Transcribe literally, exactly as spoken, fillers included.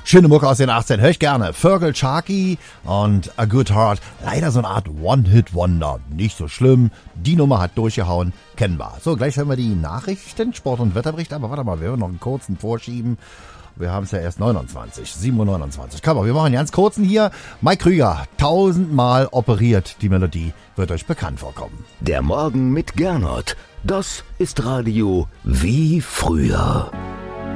Schöne Mucke aus den achtzehn, höre ich gerne. Fergal Sharkey und A Good Heart. Leider so eine Art One-Hit-Wonder. Nicht so schlimm. Die Nummer hat durchgehauen. Kennbar. So, gleich hören wir die Nachrichten, Sport- und Wetterbericht. Aber warte mal, wir werden noch einen kurzen vorschieben. Wir haben es ja erst neunundzwanzig, sieben Uhr neunundzwanzig. Komm mal, wir machen einen ganz kurzen hier. Mike Krüger, tausendmal operiert. Die Melodie wird euch bekannt vorkommen. Der Morgen mit Gernot. Das ist Radio wie früher.